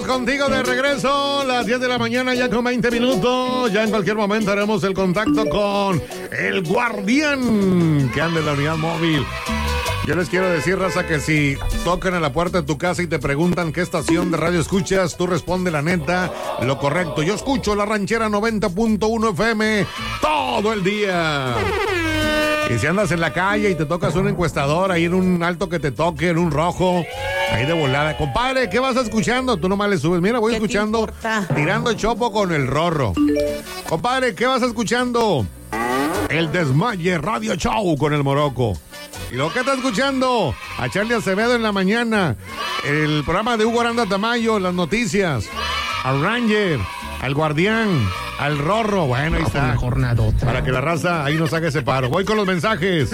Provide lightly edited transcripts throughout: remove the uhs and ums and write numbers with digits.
Estamos contigo de regreso, las 10 de la mañana, ya con 20 minutos. Ya en cualquier momento haremos el contacto con el guardián que anda en la unidad móvil. Yo les quiero decir, raza, que si tocan a la puerta de tu casa y te preguntan qué estación de radio escuchas, tú responde la neta, lo correcto. Yo escucho la Ranchera 90.1 FM todo el día. Y si andas en la calle y te tocas un encuestador ahí en un alto que te toque, en un rojo, ahí de volada. Compadre, ¿qué vas escuchando? Tú nomás le subes. Mira, voy escuchando Tirando Chopo con el Rorro. Compadre, ¿qué vas escuchando? El Desmaye Radio Show con el Morocco. ¿Y lo que está escuchando? A Charlie Acevedo en la mañana. El programa de Hugo Aranda Tamayo, las noticias. Al Ranger, al Guardián, al Rorro. Bueno, ahí está. Para que la raza ahí nos haga ese paro. Voy con los mensajes.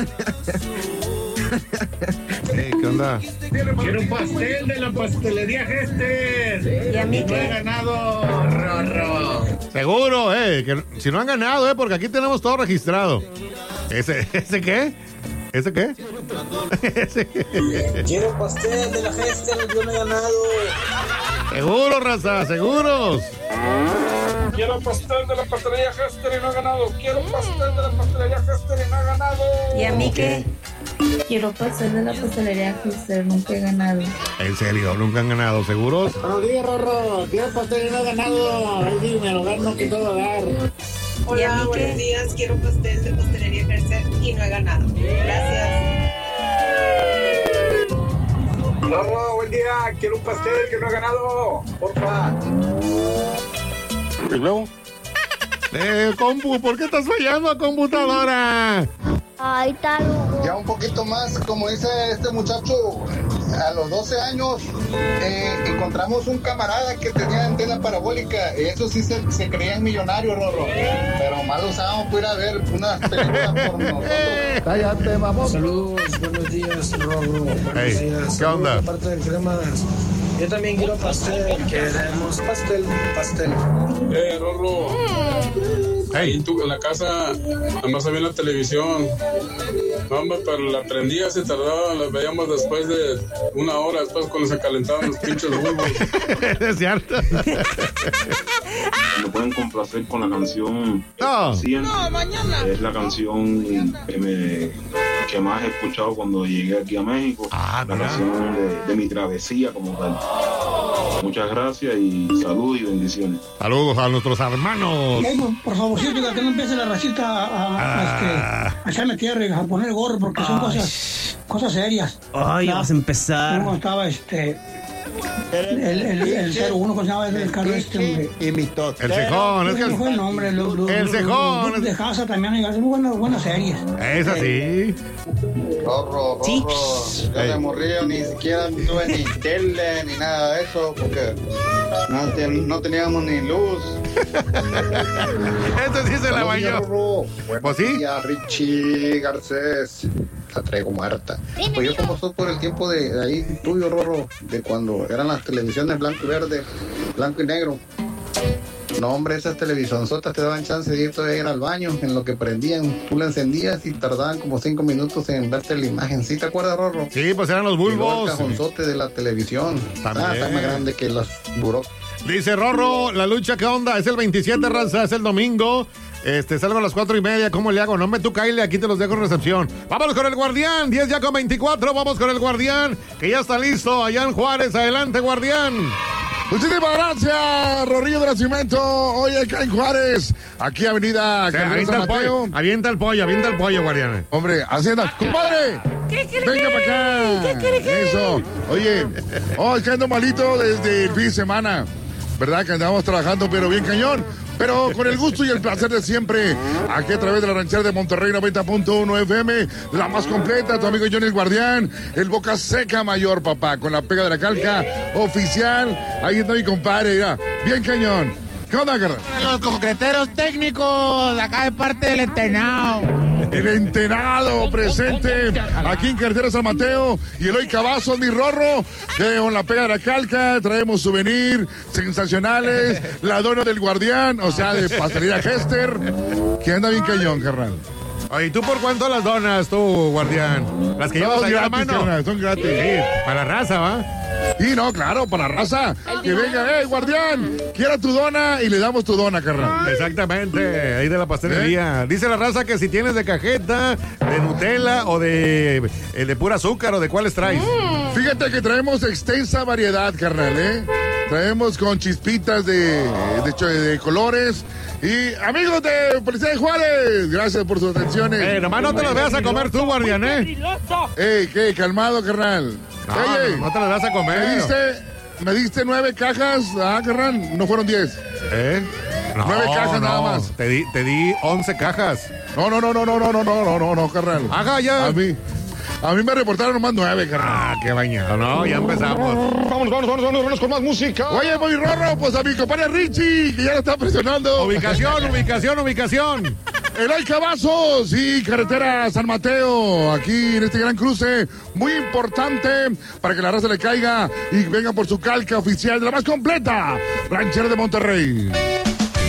Hey, ¿qué onda? Quiero un pastel de la pastelería Hester. ¿Y a mí no qué? he ganado, Rorro. Seguro, que si no han ganado, porque aquí tenemos todo registrado. ¿Ese qué? ¿Ese qué? Quiero pastel de la Hester, yo no he ganado. Seguro, raza, seguros. Quiero pastel de la pastelería Hester y no he ganado. Quiero pastel de la pastelería Hester y no he ganado. ¿Y a mí qué? Quiero pastel de la pastelería Hester, nunca he ganado. En serio, nunca han ganado, ¿seguros? Buenos días, Rorro. Quiero pastel y no he ganado. A ver si me lo gano que todo va a dar. Hola, buenos días. Quiero pastel de pastelería Hester y no he ganado. Gracias. Rorro, buen día. Quiero un pastel que no he ganado. Porfa. ¿Y luego? Compu, ¿por qué estás fallando a computadora? Ahí está, Lugo. Ya un poquito más, como dice este muchacho, a los 12 años encontramos un camarada que tenía antena parabólica. Eso sí se creían millonarios, Rorro. Pero mal usábamos para ir a ver unas películas por nosotros. Cállate, vamos. Saludos, buenos días, Rorro. Hey, Días. ¿qué onda? De parte del Cremas. Yo también quiero pastel. Queremos pastel. Rorro. Hey. Ahí tú en la casa, nada más había la televisión. No, hombre, pero la prendía, se tardaba, la veíamos después de una hora, después cuando se calentaban los pinches bulbos. Es cierto. Me pueden complacer con la canción No. 100. Es la canción que más he escuchado cuando llegué aquí a México. La mira. canción de mi travesía como tal. Muchas gracias y saludos y bendiciones. Saludos a nuestros hermanos. Por favorcito, que no empiece la racita a echarme tierra y a poner gorro, porque son cosas serias. Ay, ya vas a empezar. Uno estaba el 01, ¿cómo se llama el carro hombre? El cejón, es que ¿Cómo fue el nombre? el cejón. Los de casa también hay buenas series. Es así. Rorro. Sí. Yo de morrillo ni siquiera tuve ni tele ni nada de eso, porque no teníamos ni luz. Este sí se la bañó. Pues sí. Ya Richie Garcés, la traigo muerta. Pues yo como soy por el tiempo de ahí tuyo, Rorro, de cuando eran las televisiones blanco y verde, blanco y negro. No, hombre, esas televisonzotas te daban chance de ir todavía a ir al baño, en lo que prendían. Tú la encendías y tardaban como 5 minutos en verte la imagen. ¿Sí te acuerdas, Rorro? Sí, pues eran los Y luego bulbos. el cajonzote de la televisión. También. Está más grande que los buró. Dice Rorro, la lucha, ¿qué onda? Es el 27, raza, es el domingo. Salgo a las 4:30, ¿cómo le hago? No me tú, Kyle, aquí te los dejo en recepción. Vámonos con el Guardián, 10 ya con 24, vamos con el Guardián, que ya está listo, allá en Juárez, adelante, Guardián. Muchísimas gracias, Rorrillo de Nacimiento. Hoy acá en Juárez, aquí avenida Avienta el pollo, avienta el pollo, Guardián. Hombre, Hacienda, compadre. Venga para acá. Eso. Oye, es que ando malito desde el fin de semana. ¿Verdad? Que andamos trabajando, pero bien cañón. Pero con el gusto y el placer de siempre, aquí a través de la Ranchera de Monterrey 90.1 FM, la más completa, tu amigo Johnny el Guardián, el Boca Seca Mayor, papá, con la pega de la calca oficial. Ahí está mi compadre, mira, bien cañón. ¿Qué onda, carnal? Los concreteros técnicos, acá de parte del Entenado. El Entenado presente aquí en Carretera San Mateo y Eloy Cavazos, mi Rorro, con la pega de la calca, traemos souvenir sensacionales, la dona del Guardián, o sea, de pastelería Hester, que anda bien cañón, carnal. Oye, ¿y tú por cuánto las donas, tú, Guardián? Las que llevas ahí a la mano. Carnal, son gratis. Sí, para la raza, ¿va? Y no, claro, para la raza. Que venga, guardián, quiero tu dona y le damos tu dona, carnal. Exactamente, ahí de la pastelería. Dice la raza que si tienes de cajeta, de Nutella o de pura azúcar o de cuáles traes. Fíjate que traemos extensa variedad, carnal, Traemos con chispitas de colores. Y amigos de Policía de Juárez, gracias por sus atenciones. Nomás no te los veas a comer tú, guardián, ¿Qué? Calmado, carnal. No te los vas a comer. Me diste 9 cajas, carnal. No fueron 10. 9 cajas nada más. Te di 11 cajas. No, carnal. Ajá, ya. A mí me reportaron nomás 9, carnal. Qué bañado. No, ya empezamos. Vámonos con más música. Oye, muy rorro, pues a mi compadre Richie, que ya lo está presionando. Ubicación. Eloy Cavazos y carretera San Mateo, aquí en este gran cruce, muy importante para que la raza le caiga y venga por su calca oficial de la más completa ranchera de Monterrey.